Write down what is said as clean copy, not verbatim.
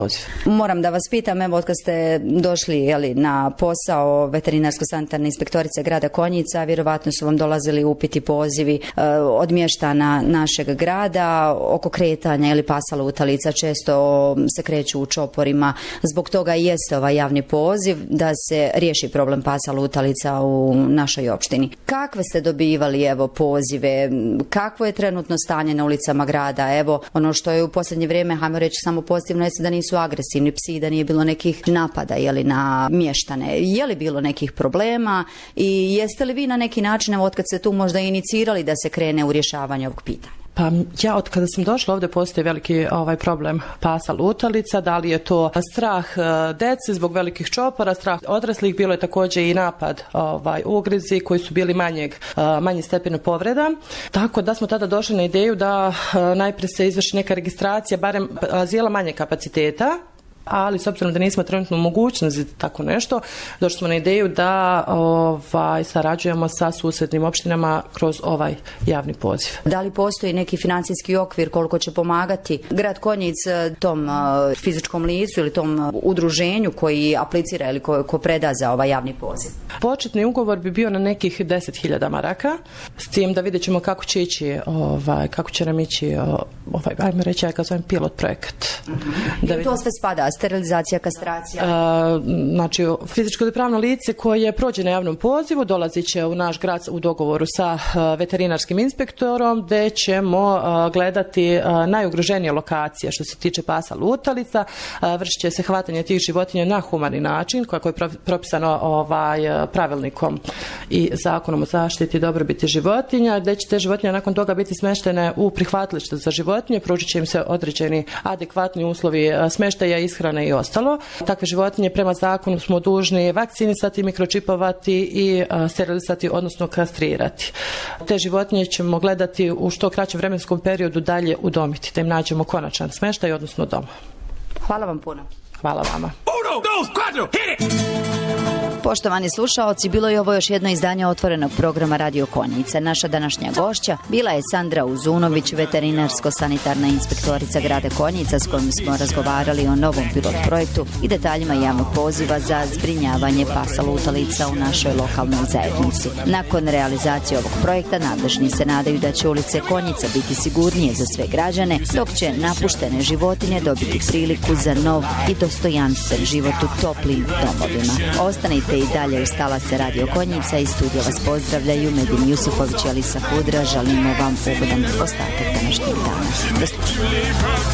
Moram da vas pitam, evo, kad ste došli na posao veterinarsko-sanitarne inspektorice grada Konjica, vjerovatno su vam dolazili upiti, pozivi od mještana našeg grada oko kretanja ili pasa lutalica. Često se kreću u čoporima. Zbog toga i jeste ovaj javni poziv da se riješi problem pasa lutalica u našoj opštini. Kakve ste dobivali pozive? Kakvo je trenutno stanje na ulicama grada? Evo, ono što je u posljednje vrijeme, hajmo reći samo pozitivno, jeste da nisu agresivni psi, da nije bilo nekih napada na mještane. Je li bilo nekih problema i jeste li vi na neki način, od kad ste tu možda inicirali da se krene u rješavanje ovog pitanja? Pa ja od kada sam došla ovdje postoji veliki problem pasa lutalica, da li je to strah dece zbog velikih čopora, strah odraslih, bilo je također i napad ugrizi koji su bili manji stepen povreda. Tako da smo tada došli na ideju da najprije se izvrši neka registracija, barem azila manje kapaciteta, ali s obzirom da nismo trenutno u mogućnosti tako nešto, došli smo na ideju da sarađujemo sa susjednim opštinama kroz ovaj javni poziv. Da li postoji neki financijski okvir koliko će pomagati grad Konjic tom fizičkom licu ili tom udruženju koji aplicira ili ko preda za ovaj javni poziv? Početni ugovor bi bio na nekih 10.000 maraka, s tim da vidjet ćemo kako će ići, kako će nam ići, ajmo reći, ja zovem pilot projekat. I to sve spada? Sterilizacija, kastracija? Znači, fizičko ili pravno lice koje prođe na javnom pozivu dolazit će u naš grad u dogovoru sa veterinarskim inspektorom, gdje ćemo gledati najugroženije lokacije što se tiče pasa lutalica. Vršit će se hvatanje tih životinja na humani način, kako je propisano pravilnikom i zakonom o zaštiti dobrobiti životinja, gdje će te životinje nakon toga biti smještene u prihvatilište za životinje, pružit će im se određeni adekvatni uslovi smještaja, ishrane i ostalo. Takve životinje prema zakonu smo dužni vakcinisati, mikročipovati i sterilisati, odnosno kastrirati. Te životinje ćemo gledati u što kraćem vremenskom periodu dalje udomiti, da im nađemo konačan smještaj, odnosno dom. Hvala vam puno. Hvala vama. Poštovani slušaoci, bilo je ovo još jedno izdanje otvorenog programa Radio Konjica. Naša današnja gošća bila je Sandra Uzunović, veterinarsko-sanitarna inspektorica grada Konjica, s kojom smo razgovarali o novom pilot projektu i detaljima javnog poziva za zbrinjavanje pasa lutalica u našoj lokalnoj zajednici. Nakon realizacije ovog projekta nadležni se nadaju da će ulice Konjica biti sigurnije za sve građane, dok će napuštene životinje dobiti priliku za nov i dostojanstven život u toplim domovima. Ostanite i dalje uz talase Radio Konjica i studio vas pozdravljaju Medin Jusufović i Alisa Kudra. Želimo vam ugodan ostatak današnjeg dana. Do slušanja.